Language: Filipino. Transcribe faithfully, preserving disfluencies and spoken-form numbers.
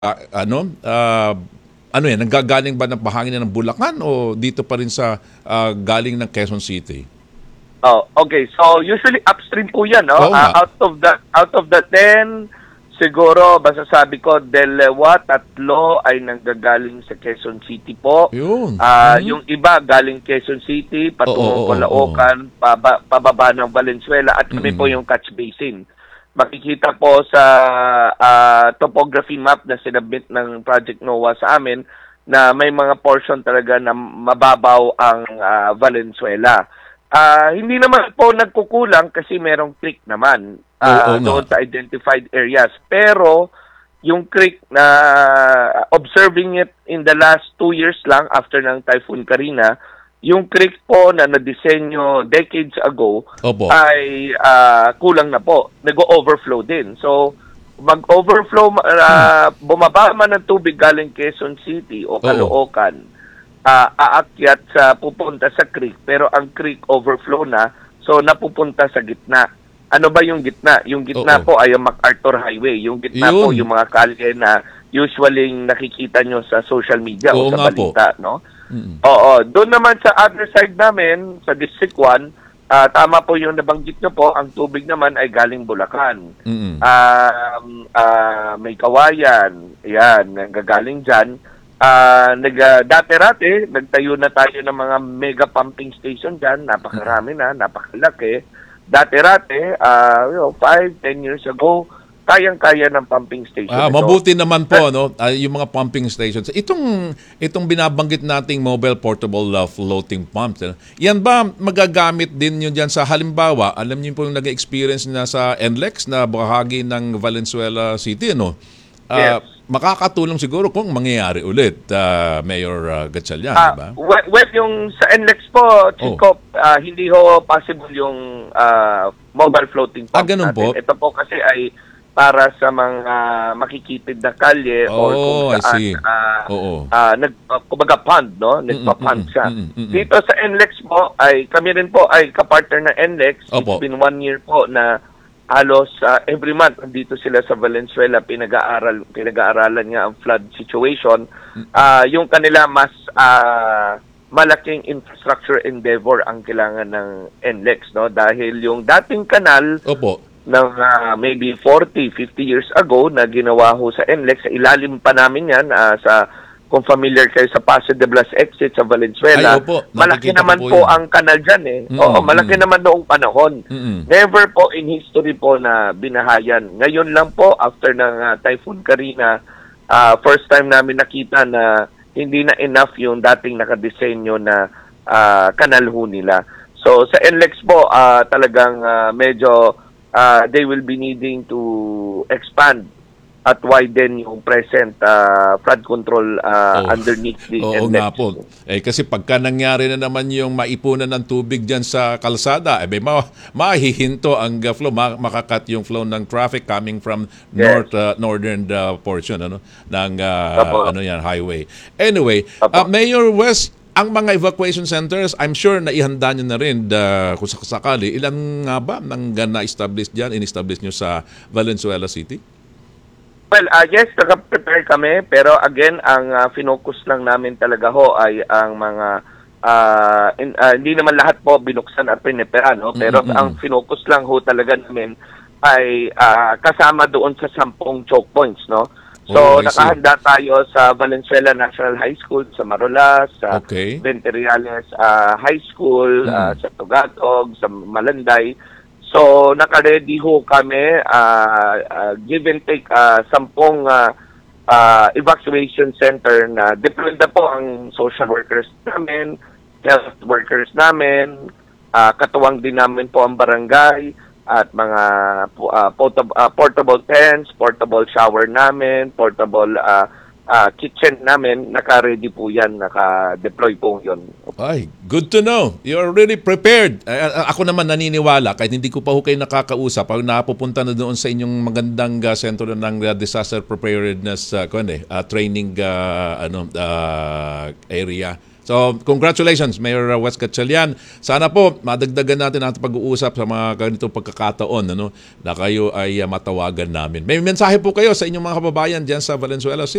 Ah, ano, ah, ano yan, nanggagaling ba ng bahangin ng Bulacan o dito pa rin sa ah, galing ng Quezon City? Oh, okay. So usually upstream po 'yan, no? Oo nga. Ah, out of the out of the ten, siguro masasabi ko dalawa, tatlo ay nanggagaling sa Quezon City po. Yun. Ah, Mhm. yung iba galing Quezon City Oo, patungong oo, oo. Caloocan, paba, pababa ng Valenzuela at kami po Mm. yung catch basin. Makikita po sa ah, topography map na sinabit ng Project NOAA sa amin na may mga portion talaga na mababaw ang ah, Valenzuela. Ah, hindi naman po nagkukulang kasi merong creek naman Oo ah, nga. doon sa identified areas. Pero yung creek na observing it in the last two years lang after ng Typhoon Karina, yung creek po na na-disenyo decades ago Opo. ay ah, kulang na po. Nag-overflow din. So, mag-overflow, ah, bumaba man ng tubig galing Quezon City o Caloocan, ah, aakyat sa pupunta sa creek, pero ang creek overflow na, so napupunta sa gitna. Ano ba yung gitna? Yung gitna Oo. po ay ang MacArthur Highway. Yung gitna po Yun. yung mga kalye na usually nakikita nyo sa social media Oo o sa nga po. balita, no? Mm. Oo, doon naman sa other side namin, sa District one, ah, tama po yung nabanggit nyo po, ang tubig naman ay galing Bulacan. Mm. Um, ah, may kawayan, yan, nanggagaling dyan. Ah, nag, ah, dati-rati, nagtayo na tayo ng mga mega pumping station dyan, napakarami na, napakalaki. Dati-rati, ah, you know, five, ten years ago, kayang-kaya ng pumping station. Ah, ito. mabuti naman po no, ah, yung mga pumping stations. Itong itong binabanggit nating mobile portable uh, floating pumps. eh, Yan ba magagamit din yun diyan sa halimbawa, alam niyo po yung nag-experience na sa N L E X na bahagi ng Valenzuela City, no? Ah, Yes. makakatulong siguro kung mangyayari ulit, ah, Mayor uh, Gatchalian, Ah, di ba? well, well, yung sa N L E X po, Chico, ah, hindi ho possible yung ah, mobile floating pump Ah, ganun natin. po? Ito po kasi ay para sa mga makikitid na kalye or kung Oh, I saan see. ah, Oo. ah, nag, ah, kumbaga pond, no? Nagpa-pond mm, siya. mm, mm, mm. Dito sa N L E X po, ay kami rin po ay kapartner ng N L E X. Opo. It's been one year po na halos ah, every month dito sila sa Valenzuela pinag-aaral pinag-aaralan nga ang flood situation. Ah, yung kanila mas ah, malaking infrastructure endeavor ang kailangan ng N L E X, no, dahil yung dating kanal Opo. ng ah, maybe forty, fifty years ago na ginawa ho sa N L E X, sa ilalim pa namin yan ah, sa kung familiar kayo sa Paso de Blas exit sa Valenzuela, Ay, opo. malaki Nakikita ko naman po po, yun. ang kanal dyan eh. Mm, Oo, malaki mm. naman noong panahon. Mm-mm. Never po in history po na binahayan. Ngayon lang po, after ng ah, Typhoon Karina, ah, first time namin nakita na hindi na enough yung dating nakadesenyo na ah, kanal ho nila. So sa N L E X po, ah, talagang ah, medyo ah, they will be needing to expand at widen yung present ah, flood control ah, Oh. underneath the Oo N L E X. nga po. Eh, kasi pagka nangyari na naman yung maipunan ng tubig dyan sa kalsada, eh, may ma- mahihinto ang uh, flow, ma- makakat yung flow ng traffic coming from Yes. north uh, northern uh, portion ano ng uh, Opo. ano yan highway. Anyway, Opo. uh, Mayor West, ang mga evacuation centers, I'm sure na ihanda nyo na rin uh, kung sakali. Ilan nga ba nang na-establish dyan, in-establish nyo sa Valenzuela City? Well, uh, yes, naka-prepare kami, pero again, ang uh, finocus lang namin talaga ho ay ang mga, ah, in- ah, hindi naman lahat po binuksan at pinipera, no? Pero Mm, mm, ang finocus lang ho talaga namin ay ah, kasama doon sa sampung choke points, no? Oh, So, I see. nakahanda tayo sa Valenzuela National High School, sa Marolas, sa Okay. Venteriales ah, High School, Mm. ah, sa Tugatog, sa Malanday. So, naka-ready ho kami, ah, ah, give and take, ah, sampung ah, ah, evacuation center na deployed na po ang social workers namin, health workers namin, ah, katuwang din namin po ang barangay, at mga po- ah, portable, ah, portable tents, portable shower namin, portable ah, ah, kitchen namin, naka-ready po yan, naka-deploy po yun. Ay, good to know. You're really prepared. Ay, a- ako naman naniniwala, kahit hindi ko pa ho kayo nakakausap, pag napupunta na doon sa inyong magandang uh, sentro na ng uh, disaster preparedness uh, kuwan eh, uh, training uh, ano, uh, area, So, congratulations, Mayor Wes Gatchalian. Sana po, madagdagan natin ang pag-uusap sa mga ganitong pagkakataon ano, na kayo ay uh, matawagan namin. May mensahe po kayo sa inyong mga kababayan dyan sa Valenzuela City.